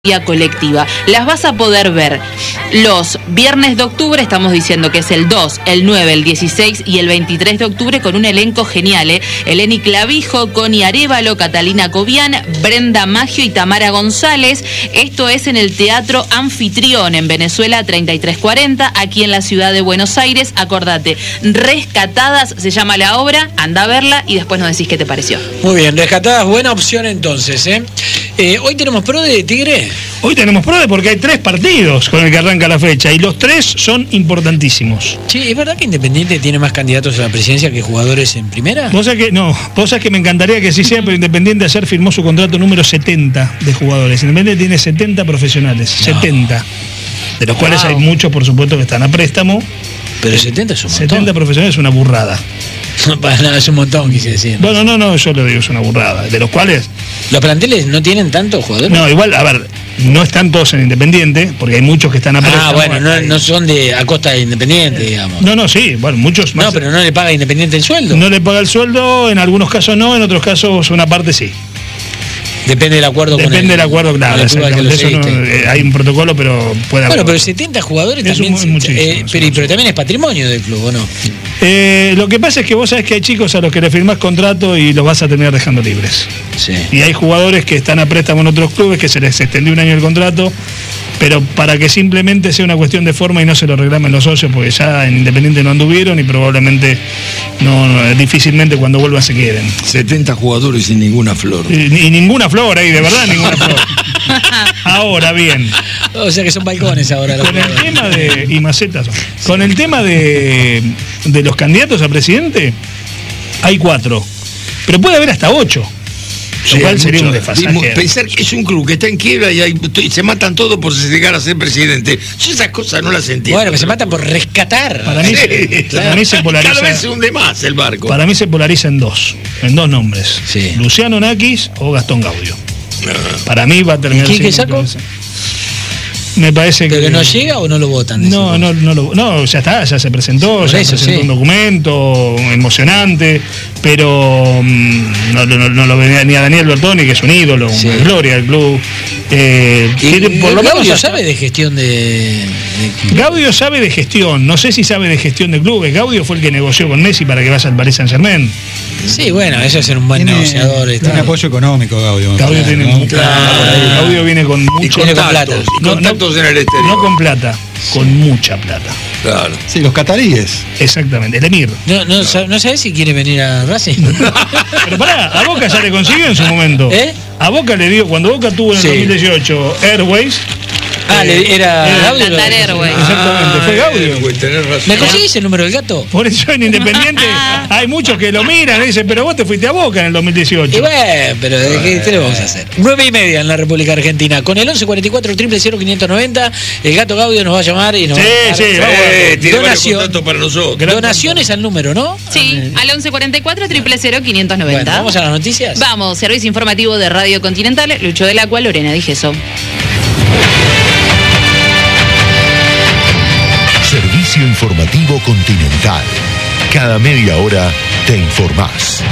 colectiva. Las vas a poder ver los viernes de octubre, estamos diciendo que es el 2, el 9, el 16 y el 23 de octubre con un elenco genial, Eleni Clavijo, Connie Arévalo, Catalina Cobian, Brenda Maggio y Tamara González. Esto es en el Teatro Anfitrión en Venezuela 3340, aquí en la ciudad de Buenos Aires. Acordate, Rescatadas se llama la obra, anda a verla y después nos decís qué te pareció. Muy bien, Rescatadas, buena opción entonces, hoy tenemos PRODE de Tigre. Hoy tenemos PRODE porque hay 3 partidos con el que arranca la fecha y los 3 son importantísimos. Sí, ¿es verdad que Independiente tiene más candidatos a la presidencia que jugadores en primera? Vos sabés que me encantaría que así sea, pero Independiente ayer firmó su contrato número 70 de jugadores. Independiente tiene 70 profesionales, 70. De los cuales hay muchos, por supuesto, que están a préstamo. Pero 70 es un montón. 70 profesionales es una burrada. No, para nada, es un montón, quise decir. Bueno, no, yo lo digo, es una burrada. De los cuales... ¿Los planteles no tienen tantos jugadores? No, igual, a ver, no están todos en Independiente, porque hay muchos que están a préstamo. Bueno, no son a costa de Independiente, digamos. No, sí, bueno, muchos más. No, pero no le paga Independiente el sueldo. No le paga el sueldo, en algunos casos no, en otros casos una parte sí. Depende del acuerdo con Depende del acuerdo, claro. Eso hay un protocolo, pero puede haber. Bueno, pero 70 jugadores es también. Pero también es patrimonio del club, ¿o no? Lo que pasa es que vos sabés que hay chicos a los que le firmás contrato y los vas a terminar dejando libres. Sí. Y hay jugadores que están a préstamo en otros clubes que se les extendió un año el contrato, pero para que simplemente sea una cuestión de forma y no se lo reclamen los socios, porque ya en Independiente no anduvieron y probablemente difícilmente cuando vuelvan se queden. 70 jugadores sin ninguna flor. Y ninguna flor ahí, de verdad, ninguna flor. Ahora bien. O sea que son balcones ahora. Con el tema de... y macetas. Con el tema de los candidatos a presidente, hay 4. Pero puede haber hasta 8. Lo cual sería un desfasaje. Pensar que es un club que está en quiebra y se matan todos por llegar a ser presidente. Yo esas cosas no las entiendo. Bueno, que se matan por rescatar. Para mí se polariza. Cada vez se hunde más el barco. Para mí se polariza en dos nombres. Sí. Luciano Nakis o Gastón Gaudio. Para mí va a terminar. ¿Y quién sacó? Me parece que no llega o no lo votan. No, ya está, ya se presentó, un documento emocionante, pero no lo venía ni a Daniel Bertoni, que es un ídolo, una gloria del club. Por lo menos Gaudio sabe de gestión de Gaudio sabe de gestión, no sé si sabe de gestión de clubes. Gaudio fue el que negoció con Messi para que vaya al Paris Saint-Germain. Sí, bueno, eso es ser un buen negociador. Tiene apoyo económico, Gaudio. Gaudio tiene Gaudio viene con mucho plata. En el exterior. No con plata, con mucha plata. Claro. Sí, los cataríes. Exactamente, el Emir. No sabés si quiere venir a Racing. Pero pará, a Boca ya le consiguió en su momento. A Boca le dio, cuando Boca tuvo en el 2018 Airways. Era Gaudio. Exactamente, fue Gaudio. ¿Me conseguís el número del gato? Por eso en Independiente hay muchos que lo miran y dicen, pero vos te fuiste a Boca en el 2018. Y bueno, pero ¿qué le vamos a hacer? 9:30 en la República Argentina. Con el 1144 000 590, el gato Gaudio nos va a llamar y nos va a tiene varios contactos para nosotros. Donaciones al número, ¿no? Sí, al 1144 000 590. Bueno, ¿vamos a las noticias? Vamos, servicio informativo de Radio Continental, Lucho del Agua, Lorena Di Gesso. Servicio informativo Continental. Cada media hora te informás.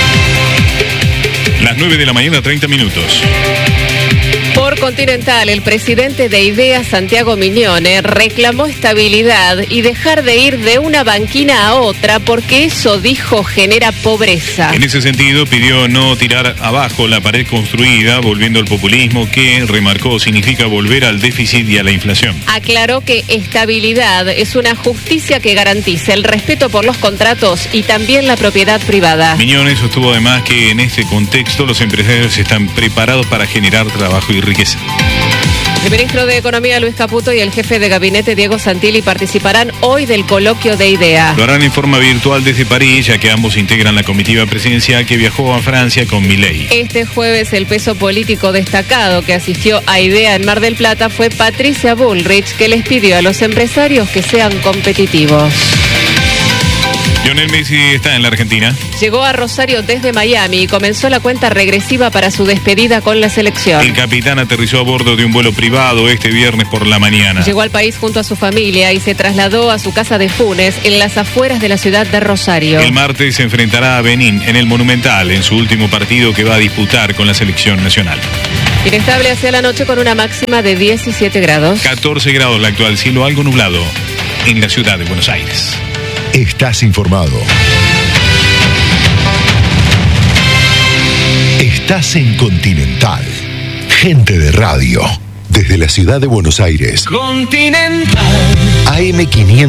Las 9 de la mañana, 30 minutos. Por Continental, el presidente de IDEA, Santiago Miñone, reclamó estabilidad y dejar de ir de una banquina a otra porque eso, dijo, genera pobreza. En ese sentido, pidió no tirar abajo la pared construida, volviendo al populismo, que, remarcó, significa volver al déficit y a la inflación. Aclaró que estabilidad es una justicia que garantice el respeto por los contratos y también la propiedad privada. Miñone sostuvo además que en este contexto los empresarios están preparados para generar trabajo y riqueza. El ministro de Economía, Luis Caputo, y el jefe de gabinete, Diego Santilli, participarán hoy del coloquio de IDEA. Lo harán en forma virtual desde París, ya que ambos integran la comitiva presidencial que viajó a Francia con Milei. Este jueves, el peso político destacado que asistió a IDEA en Mar del Plata fue Patricia Bullrich, que les pidió a los empresarios que sean competitivos. Lionel Messi está en la Argentina. Llegó a Rosario desde Miami y comenzó la cuenta regresiva para su despedida con la selección. El capitán aterrizó a bordo de un vuelo privado este viernes por la mañana. Llegó al país junto a su familia y se trasladó a su casa de Funes, en las afueras de la ciudad de Rosario. El martes se enfrentará a Benín en el Monumental, en su último partido que va a disputar con la selección nacional. Inestable hacia la noche con una máxima de 17 grados. 14 grados la actual, cielo algo nublado en la ciudad de Buenos Aires. Estás informado. Estás en Continental. Gente de radio. Desde la ciudad de Buenos Aires. Continental. AM500.